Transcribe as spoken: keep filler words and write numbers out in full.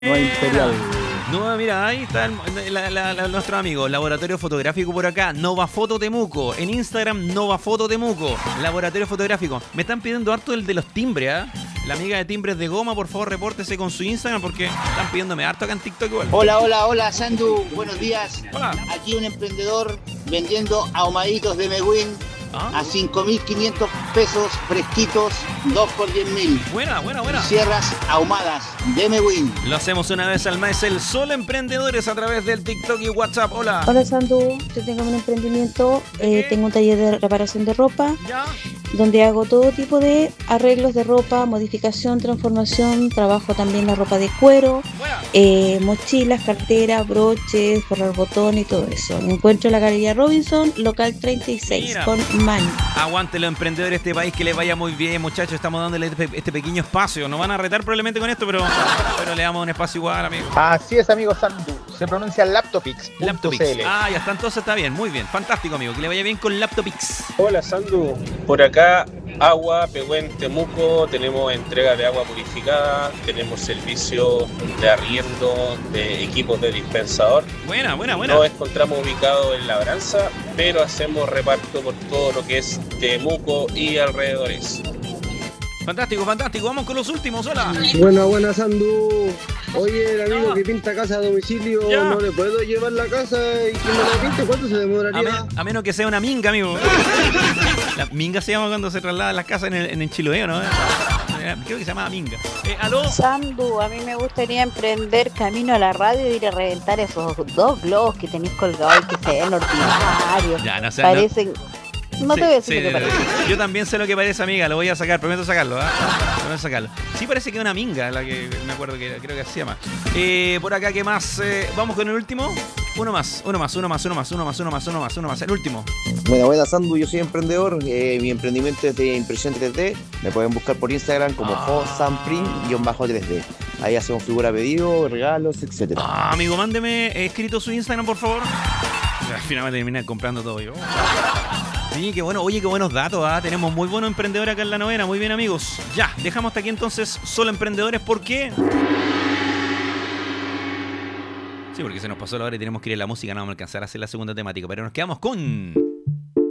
Nueva Imperial. No, mira, ahí está el, la, la, la, nuestro amigo, Laboratorio Fotográfico por acá, Nova Foto Temuco, en Instagram Nova Foto Temuco, Laboratorio Fotográfico. Me están pidiendo harto el de los timbres, ¿eh? La amiga de timbres de goma, por favor, repórtese con su Instagram porque están pidiéndome harto acá en TikTok igual. Hola, hola, hola, Sandu, buenos días. Hola. Aquí un emprendedor vendiendo ahumaditos de Meguin ¿Ah? a cinco mil quinientos pesos fresquitos, dos por diez mil. Buena, buena, buena. Sierras ahumadas de Meguin. Lo hacemos una vez al mes, el Solo Emprendedores a través del TikTok y WhatsApp. Hola. Hola Sandu, yo tengo un emprendimiento, eh, tengo un taller de reparación de ropa, ¿Ya? donde hago todo tipo de arreglos de ropa, modificación, transformación, trabajo también la ropa de cuero, Buena. eh, mochilas, carteras, broches, forrar botón y todo eso. Me encuentro en la Galería Robinson, local treinta y seis, Mira. con Man. Aguante los emprendedores de este país, que les vaya muy bien, muchachos. Estamos dándole este, este pequeño espacio. Nos van a retar probablemente con esto, pero, pero le damos un espacio igual, amigo. Así es, amigo Sandu. Se pronuncia Laptopix. Laptopix. Ah, ya está, entonces está bien, muy bien. Fantástico, amigo. Que le vaya bien con Laptopix. Hola Sandu, por acá Agua, Pehuen, Temuco, tenemos entrega de agua purificada, tenemos servicio de arriendo de equipos de dispensador. Buena, buena, buena. Nos encontramos ubicados en Labranza, pero hacemos reparto por todo lo que es Temuco y alrededores. Fantástico, fantástico. Vamos con los últimos. Hola. Buena, buena, Sandu. Oye, el amigo No. que pinta casa a domicilio, Ya. no le puedo llevar la casa y que me la pinte. ¿Cuánto se A, demoraría? men- a menos que sea una minga, amigo. La minga se llama cuando se traslada las casas en el, en el Chiloé, ¿no? Creo que se llama minga. Eh, ¿Aló? Sandu, a mí me gustaría emprender camino a la radio e ir a reventar esos dos globos que tenéis colgados y que se ven ordinarios. Ya, no sé. no- Parecen... No Sí, te voy a decir sí, lo que sí, parece. sí. Yo también sé lo que parece, amiga. Lo voy a sacar. Prometo sacarlo. ¿eh? Prometo sacarlo. Sí, parece que es una minga la que me acuerdo que era, creo que así se llama. Eh, por acá, ¿qué más? Eh, Vamos con el último. Uno más, uno más, uno más, uno más, uno más, uno más, uno más, uno más. El último. Buena, buena, Sandu, yo soy emprendedor, eh, mi emprendimiento es de impresión tres D, me pueden buscar por Instagram como Ah. josanprint-tres D, ahí hacemos figura a pedido, regalos, etcétera. Ah, amigo, mándeme eh, escrito su Instagram, por favor. Al final me terminé comprando todo yo. Sí, qué bueno. Oye, qué buenos datos, ¿ah? Tenemos muy buenos emprendedores acá en la novena. Muy bien, amigos. Ya, dejamos hasta aquí entonces Solo Emprendedores. ¿Por qué? Sí, porque se nos pasó la hora y tenemos que ir a la música. No vamos a alcanzar a hacer la segunda temática, pero nos quedamos con...